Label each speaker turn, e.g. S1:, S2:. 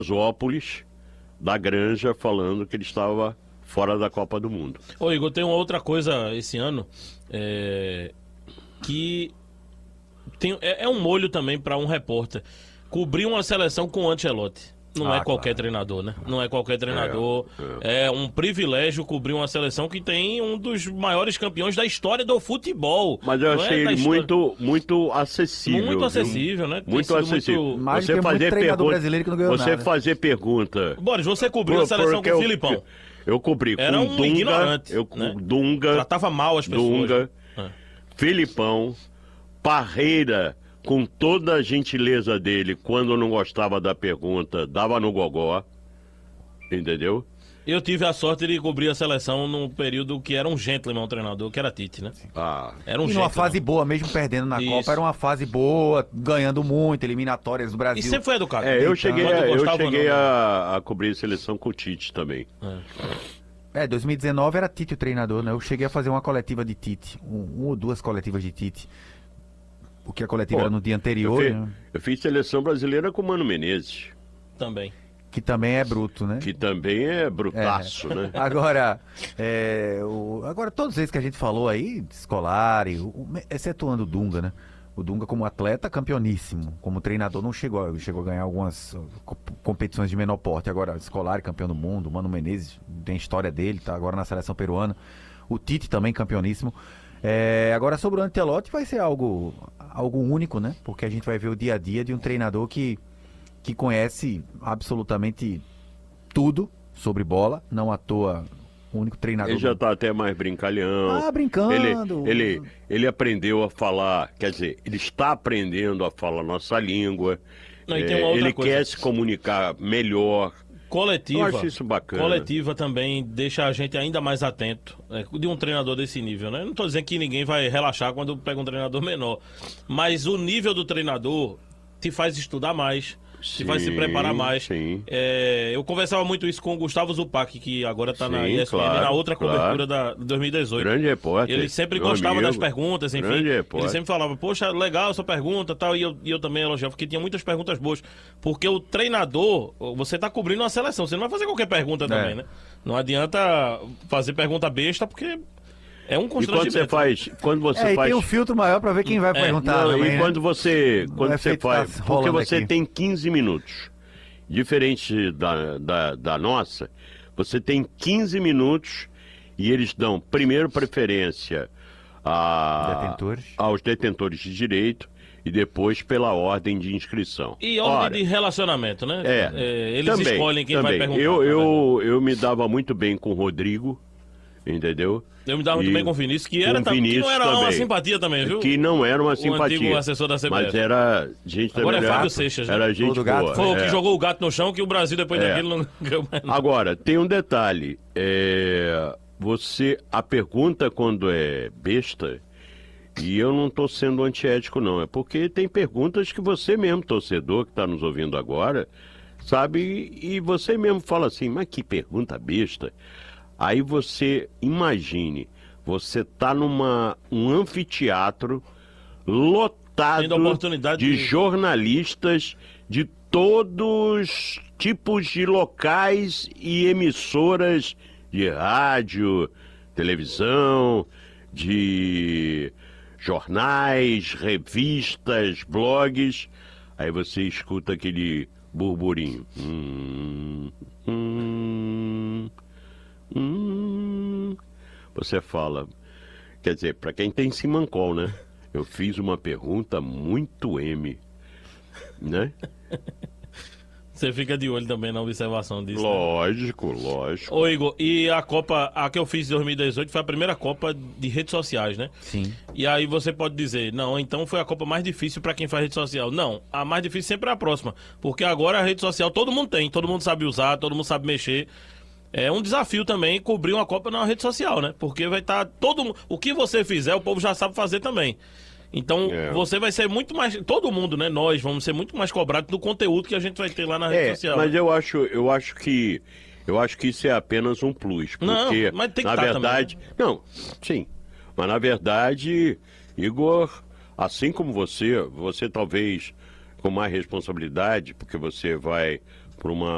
S1: Zópolis, da Granja, falando que ele estava fora da Copa do Mundo.
S2: Ô Igor, tem uma outra coisa esse ano que é um molho também para um repórter. Cobrir uma seleção com o Ancelotti. Não é qualquer treinador, né? Não é qualquer treinador. É um privilégio cobrir uma seleção que tem um dos maiores campeões da história do futebol.
S1: Mas eu achei ele muito acessível.
S2: Muito acessível, né?
S1: Muito acessível.
S3: Mais do que muito treinador brasileiro que não ganhou nada.
S1: Você fazer pergunta...
S2: Boris, você cobriu a seleção com o Filipão.
S1: Eu cobri
S2: Era
S1: com
S2: um
S1: Dunga,
S2: ignorante,
S1: né? Dunga...
S2: Tratava mal as pessoas.
S1: Dunga, Filipão, Parreira... Com toda a gentileza dele, quando não gostava da pergunta, dava no gogó. Entendeu?
S2: Eu tive a sorte de cobrir a seleção num período que era um gentleman, um treinador, que era Tite, né?
S1: Era um
S3: e numa fase boa, mesmo perdendo na Copa, era uma fase boa, ganhando muito, eliminatórias do Brasil.
S2: E sempre foi educado.
S1: Eu cheguei a cobrir a seleção com o Tite também.
S3: 2019 era Tite o treinador, né? Eu cheguei a fazer uma coletiva de Tite, uma ou duas coletivas de Tite. Porque a coletiva era no dia anterior.
S1: Eu fiz seleção brasileira com o Mano Menezes.
S2: Também.
S3: Que também é bruto, né?
S1: Que também é brutaço, né?
S3: Agora, todos esses que a gente falou aí, Scolari, excetuando o Dunga, né? O Dunga como atleta, campeoníssimo. Como treinador, não chegou a ganhar algumas competições de menor porte. Agora, Scolari, campeão do mundo, Mano Menezes, tem a história dele, tá agora na seleção peruana. O Tite também, campeoníssimo. Agora, sobre o Ancelotti, vai ser algo único, né? Porque a gente vai ver o dia a dia de um treinador que conhece absolutamente tudo sobre bola, não à toa, o único treinador...
S1: Ele já tá até mais brincalhão.
S3: Brincando.
S1: Ele aprendeu a falar, quer dizer, ele está aprendendo a falar nossa língua.
S2: Não, e tem uma outra coisa.
S1: Quer se comunicar melhor.
S2: Coletiva.
S1: Eu acho isso bacana.
S2: Coletiva também deixa a gente ainda mais atento de um treinador desse nível, né? Não tô dizendo que ninguém vai relaxar quando pega um treinador menor, mas o nível do treinador te faz estudar mais, te faz se preparar mais.
S1: Sim.
S2: Eu conversava muito isso com o Gustavo Zupac, que agora tá na ESPN,
S1: claro,
S2: na outra cobertura de 2018.
S1: Grande repórter.
S2: Ele sempre gostava das perguntas, enfim. Ele sempre falava, poxa, legal essa pergunta, tal, e eu também elogiava, porque tinha muitas perguntas boas. Porque o treinador, você tá cobrindo uma seleção, você não vai fazer qualquer pergunta também, né? Não adianta fazer pergunta besta, porque é um constrangimento.
S1: E quando você faz...
S3: tem um filtro maior para ver quem vai perguntar.
S1: Não,
S3: também,
S1: e quando você faz... Porque você
S3: aqui.
S1: tem 15 minutos. Diferente da nossa, você tem 15 minutos e eles dão, primeiro, preferência aos detentores de direito e depois pela ordem de inscrição.
S2: E ordem de relacionamento, né? Eles
S1: também,
S2: escolhem quem
S1: também.
S2: vai perguntar.
S1: Eu me dava muito bem com o Rodrigo, entendeu?
S2: Eu me dava muito bem com o Vinícius, que não era uma simpatia também, viu?
S1: Que não era uma simpatia.
S2: O antigo assessor da CBF.
S1: Mas era gente
S2: Agora
S1: também.
S2: É Fábio Seixas, né?
S1: Era gente boa.
S2: Foi o que jogou o gato no chão, que o Brasil depois daquilo não ganhou mais nada.
S1: Agora, tem um detalhe. A pergunta quando é besta, e eu não estou sendo antiético não, é porque tem perguntas que você mesmo, torcedor que está nos ouvindo agora, sabe, e você mesmo fala assim, mas que pergunta besta. Aí você imagine, você tá um anfiteatro lotado de jornalistas de todos tipos de locais e emissoras de rádio, televisão, de jornais, revistas, blogs. Aí você escuta aquele burburinho. Você fala, quer dizer, para quem tem Simancol, né? Eu fiz uma pergunta muito né?
S2: Você fica de olho também na observação disso.
S1: Lógico.
S2: Ô Igor, e a Copa, a que eu fiz em 2018 foi a primeira Copa de redes sociais, né?
S3: Sim.
S2: E aí você pode dizer, não, então foi a Copa mais difícil para quem faz rede social. Não, a mais difícil sempre é a próxima, porque agora a rede social todo mundo tem, todo mundo sabe usar, todo mundo sabe mexer. É um desafio também cobrir uma Copa na rede social, né? Porque vai estar todo mundo... O que você fizer, o povo já sabe fazer também. Então, você vai ser muito mais... Todo mundo, né? Nós vamos ser muito mais cobrados do conteúdo que a gente vai ter lá na rede social.
S1: Mas eu acho que isso é apenas um plus. Porque,
S2: não, mas tem que
S1: na verdade...
S2: também, né?
S1: Não, sim. Mas, na verdade, Igor, assim como você talvez com mais responsabilidade, porque você vai para uma